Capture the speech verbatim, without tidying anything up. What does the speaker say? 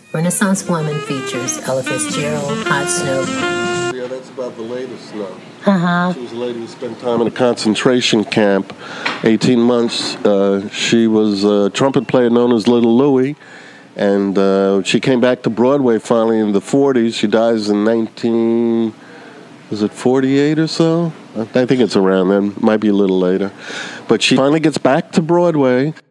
Renaissance Woman features Ella Fitzgerald, Hot Snow. Yeah, that's about the latest now. Uh-huh. She was a lady who spent time in a concentration camp, eighteen months. Uh, she was a trumpet player known as Little Louie, and uh, she came back to Broadway finally in the forties. She dies in nineteen, was it forty-eight or so? I think it's around then, might be a little later. But she finally gets back to Broadway.